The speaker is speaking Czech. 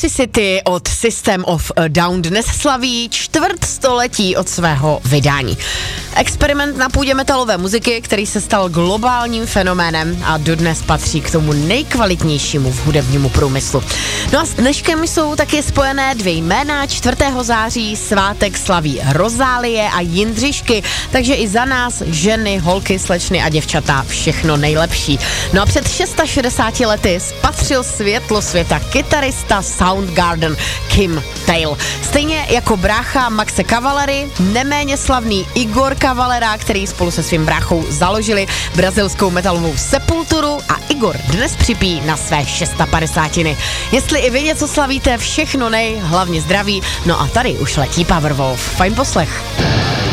Toxicity od System of a Down dnes slaví čtvrtstoletí od svého vydání. Experiment na půdě metalové muziky, který se stal globálním fenoménem a dodnes patří k tomu nejkvalitnějšímu v hudebnímu průmyslu. No a s dneškem jsou taky spojené dvě jména. 4. září svátek slaví Rozálie a Jindřišky, takže i za nás ženy, holky, slečny a děvčata všechno nejlepší. No a před 660 lety spatřil světlo světa kytarista Soundgarden Kim Thayil. Stejně jako brácha Maxe Cavallery, neméně slavný Igor Cavalera, který spolu se svým bráchou založili brazilskou metalovou Sepulturu, a Igor dnes připíjí na své 650. Jestli i vy něco slavíte, všechno hlavně zdraví. No a tady už letí Powerwolf. Fajn poslech.